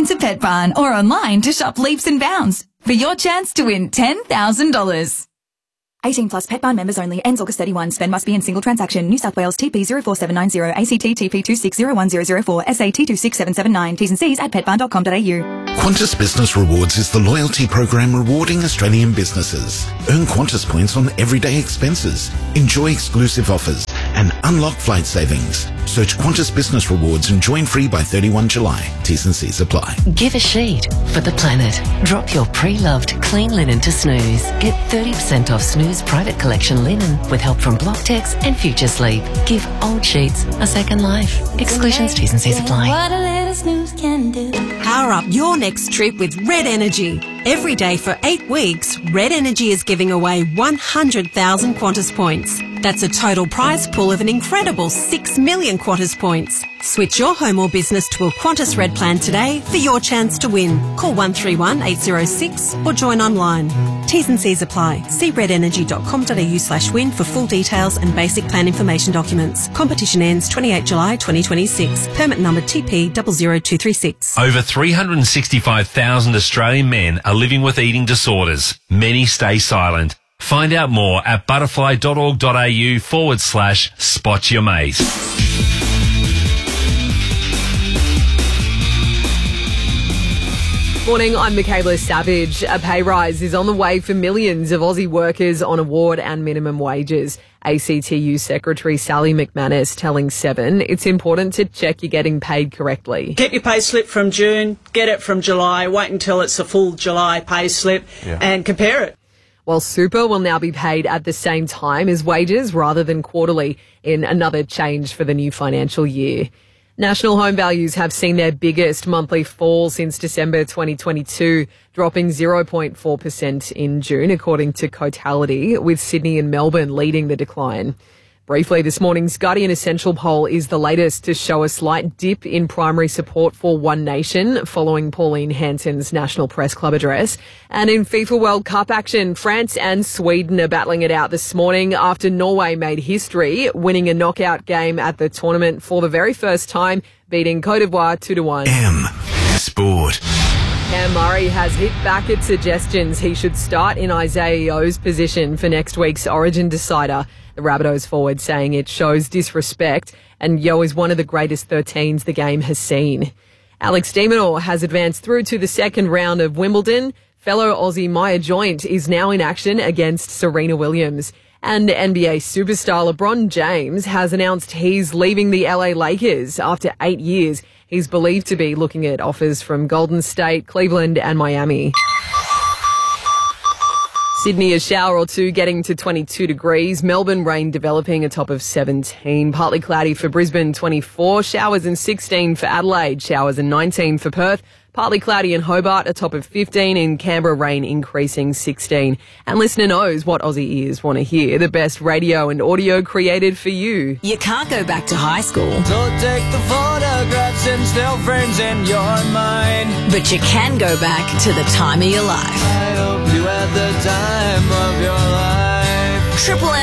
into Pet Barn or online to shop Leaps and Bounds for your chance to win $10,000. 18 plus Pet Barn members only. Ends August 31. Spend must be in single transaction. New South Wales TP 04790. ACT TP 26010004. SAT 26779. T's and C's at petbarn.com.au. Qantas Business Rewards is the loyalty program rewarding Australian businesses. Earn Qantas points on everyday expenses. Enjoy exclusive offers and unlock flight savings. Search Qantas Business Rewards and join free by 31 July. T's and C's apply. Give a sheet for the planet. Drop your pre-loved clean linen to Snooze. Get 30% off Snooze Private Collection linen with help from Blocktex and Future Sleep. Give old sheets a second life. Exclusions, T's and C's apply. What a little snooze can do. Power up your next trip with Red Energy. Every day for 8 weeks, Red Energy is giving away 100,000 Qantas points. That's a total prize pool of an incredible 6 million Qantas points. Switch your home or business to a Qantas Red plan today for your chance to win. Call 131 806 or join online. T's and C's apply. See redenergy.com.au/win for full details and basic plan information documents. Competition ends 28 July 2026. Permit number TP 00236. Over 365,000 Australian men are living with eating disorders. Many stay silent. Find out more at butterfly.org.au/spot your mate. Morning, I'm Michaela Savage. A pay rise is on the way for millions of Aussie workers on award and minimum wages. ACTU Secretary Sally McManus telling Seven it's important to check you're getting paid correctly. Get your pay slip from June, get it from July, wait until it's a full July pay slip and compare it. While super will now be paid at the same time as wages rather than quarterly in another change for the new financial year. National home values have seen their biggest monthly fall since December 2022, dropping 0.4% in June, according to Cotality, with Sydney and Melbourne leading the decline. Briefly, this morning's Guardian Essential poll is the latest to show a slight dip in primary support for One Nation following Pauline Hanson's National Press Club address. And in FIFA World Cup action, France and Sweden are battling it out this morning after Norway made history, winning a knockout game at the tournament for the very first time, beating Côte d'Ivoire 2-1. Sport. Cam Murray has hit back at suggestions he should start in Isaiah Yeo's position for next week's Origin decider. The Rabbitohs forward saying it shows disrespect and Yeo is one of the greatest 13s the game has seen. Alex de Minaur has advanced through to the second round of Wimbledon. Fellow Aussie Maya Joint is now in action against Serena Williams. And NBA superstar LeBron James has announced he's leaving the LA Lakers after 8 years. He's believed to be looking at offers from Golden State, Cleveland and Miami. Sydney, a shower or two getting to 22 degrees. Melbourne, rain developing, a top of 17. Partly cloudy for Brisbane, 24. Showers and 16 for Adelaide. Showers and 19 for Perth. Partly cloudy in Hobart, a top of 15. In Canberra, rain increasing, 16. And listener knows what Aussie ears want to hear. The best radio and audio created for you. You can't go back to high school, So take the photographs and still frames in your mind. but you can go back to the time of your life. I hope you had the time of your life. Triple M